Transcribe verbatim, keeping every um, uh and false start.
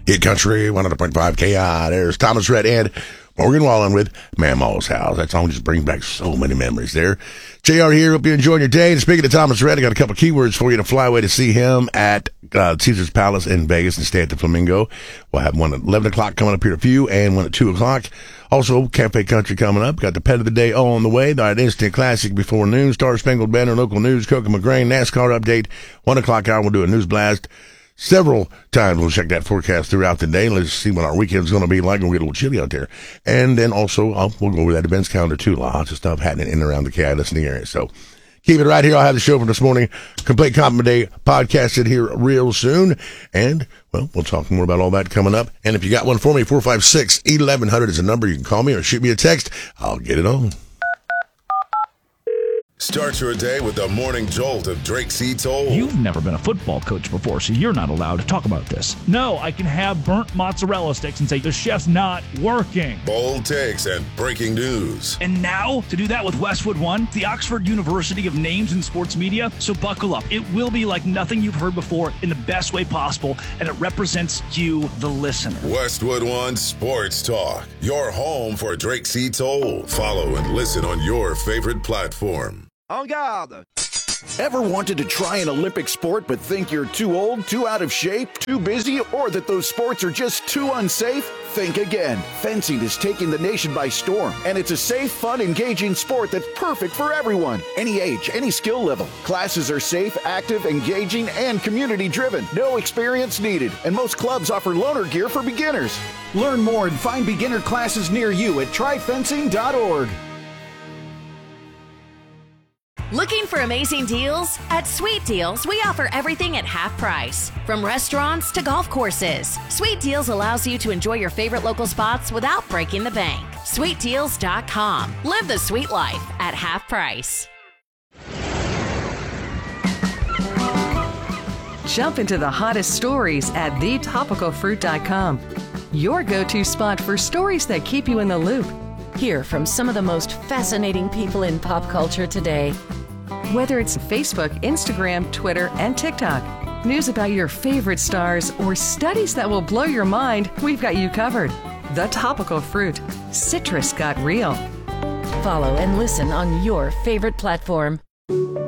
Hit Country, one hundred point five K I. There's Thomas Rhett and Morgan Wallen with Mama's House. That song just brings back so many memories there. J R here. Hope you're enjoying your day. And speaking of Thomas Rhett, I got a couple keywords for you to fly away to see him at uh, Caesar's Palace in Vegas and stay at the Flamingo. We'll have one at eleven o'clock coming up here at a few and one at two o'clock. Also, Cafe Country coming up. Got the Pet of the Day all on the way. The Instant Classic before noon. Star Spangled Banner, local news, Coca McGrain, NASCAR update. One o'clock hour, we'll do a news blast. Several times we'll check that forecast throughout the day. Let's see what our weekend's going to be like. We'll get a little chilly out there. And then also, uh, we'll go over that events calendar too. Lots of stuff happening in and around the K I listening area. So keep it right here. I'll have the show for this morning. Complete Compliment Day podcasted here real soon. And, well, we'll talk more about all that coming up. And if you got one for me, four five six, eleven hundred is a number. You can call me or shoot me a text. I'll get it on. Start your day with the morning jolt of Drake C. Toll. You've never been a football coach before, so you're not allowed to talk about this. No, I can have burnt mozzarella sticks and say the chef's not working. Bold takes and breaking news. And now, to do that with Westwood One, the Oxford University of Names in Sports Media. So buckle up. It will be like nothing you've heard before in the best way possible, and it represents you, the listener. Westwood One Sports Talk, your home for Drake C. Toll. Follow and listen on your favorite platform. En garde! Ever wanted to try an Olympic sport but think you're too old, too out of shape, too busy, or that those sports are just too unsafe? Think again. Fencing is taking the nation by storm, and it's a safe, fun, engaging sport that's perfect for everyone. Any age, any skill level. Classes are safe, active, engaging, and community-driven. No experience needed, and most clubs offer loaner gear for beginners. Learn more and find beginner classes near you at try fencing dot org. Looking for amazing deals? At Sweet Deals, we offer everything at half price. From restaurants to golf courses, Sweet Deals allows you to enjoy your favorite local spots without breaking the bank. sweet deals dot com. Live the sweet life at half price. Jump into the hottest stories at the topical fruit dot com. Your go-to spot for stories that keep you in the loop. Hear from some of the most fascinating people in pop culture today. Whether it's Facebook, Instagram, Twitter, and TikTok, news about your favorite stars, or studies that will blow your mind, we've got you covered. The Topical Fruit. Citrus got real. Follow and listen on your favorite platform.